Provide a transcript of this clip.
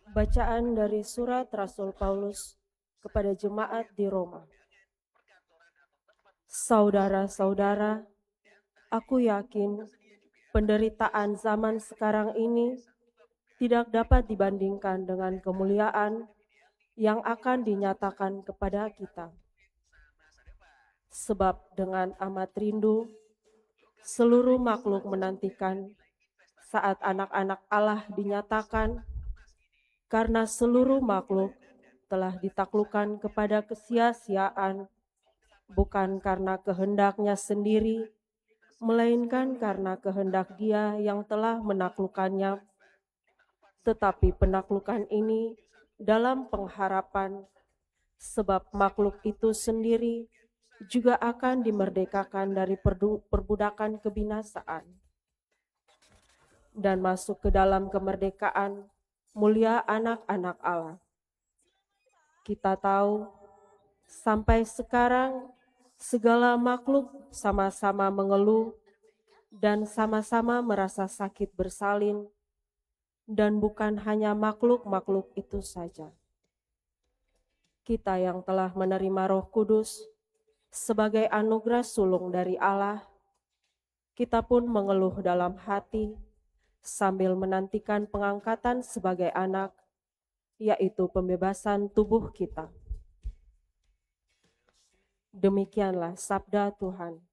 Bacaan dari surat Rasul Paulus kepada jemaat di Roma. Saudara-saudara, aku yakin penderitaan zaman sekarang ini tidak dapat dibandingkan dengan kemuliaan yang akan dinyatakan kepada kita. Sebab dengan amat rindu, seluruh makhluk menantikan saat anak-anak Allah dinyatakan, karena seluruh makhluk telah ditaklukkan kepada kesia-siaan, bukan karena kehendaknya sendiri, melainkan karena kehendak Dia yang telah menaklukkannya. Tetapi penaklukan ini dalam pengharapan, sebab makhluk itu sendiri juga akan dimerdekakan dari perbudakan kebinasaan dan masuk ke dalam kemerdekaan mulia anak-anak Allah. Kita tahu sampai sekarang segala makhluk sama-sama mengeluh dan sama-sama merasa sakit bersalin, dan bukan hanya makhluk-makhluk itu saja. Kita yang telah menerima Roh Kudus sebagai anugerah sulung dari Allah, kita pun mengeluh dalam hati sambil menantikan pengangkatan sebagai anak, yaitu pembebasan tubuh kita. Demikianlah sabda Tuhan.